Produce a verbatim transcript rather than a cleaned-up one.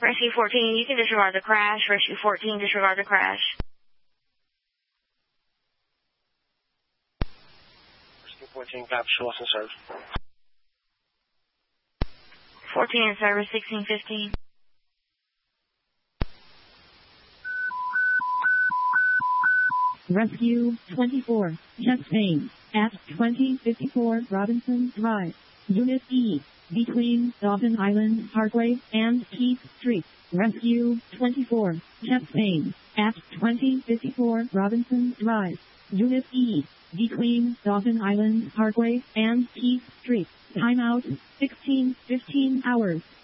Rescue fourteen, you can disregard the crash. Rescue fourteen, disregard the crash. Rescue fourteen, copy, show us in service. fourteen in service, sixteen fifteen. Rescue twenty-four, chest pain, at twenty fifty-four Robinson Drive. Unit E, between Dawson Island Parkway and Keith Street. Rescue twenty-four, chest pain, at twenty fifty-four Robinson Drive. Unit E, between Dawson Island Parkway and Keith Street. Timeout, sixteen fifteen hours.